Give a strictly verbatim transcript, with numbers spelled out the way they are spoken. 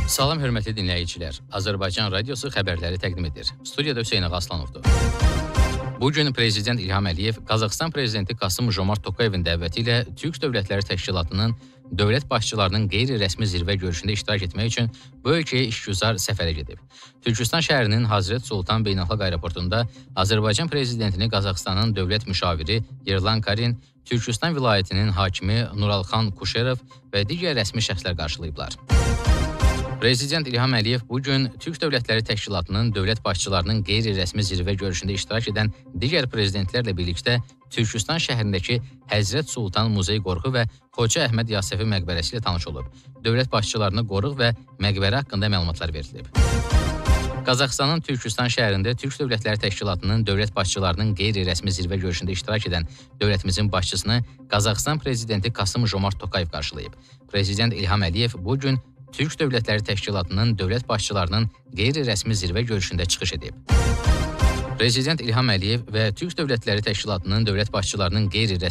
Salam hörmətli dinləyicilər. Azərbaycan Radiosu xəbərləri təqdim edir. Studiyada Hüseyn Ağaslanovdur. Bugün Prezident İlham Əliyev Qazaxıstan Prezidenti Kasım Jomart Tokayevin dəvəti ilə Türk Dövlətləri Təşkilatının dövlət başçılarının qeyri-rəsmi zirvə görüşündə iştirak etmək üçün bu ölkəyə işgüzar səfərə gedib. Türkistan şəhərinin Hazret Sultan Beynəlxalq Aeroportunda Azərbaycan Prezidentini Qazaxıstanın dövlət müşaviri Yerlan Karin, Türkistan vilayətinin hakimi Nuralxan Kuşerov və digər rəsmi şəxslər qarşılayıblar. Prezident İlham Əliyev bugün Türk Dövlətləri Təşkilatının dövlət başçılarının qeyri-rəsmi zirvə görüşündə iştirak edən digər prezidentlərlə birlikdə Türkistan şəhərindəki Həzrət Sultan Muzey Qoruğu və Xoca Əhməd Yasəvi məqbərəsi ilə tanış olub. Dövlət başçılarına qoruq və məqbərə haqqında məlumatlar verilib. Qazaxıstanın Türkistan şəhərində Türk Dövlətləri Təşkilatının dövlət başçılarının qeyri-rəsmi zirvə görüşündə iştirak edən dövlətimizin başçısını Qazaxıstan Prezidenti Kasım Jomart Tokayev qarşılayıb. Prezident İlham Əliyev bugün Türk Dövlətləri Təşkilatının dövlət başçılarının qeyri-rəsmi zirvə görüşündə çıxış edib. Prezident İlham Əliyev və Türk Dövlətləri Təşkilatının dövlət başçılarının qeyri-rəsmi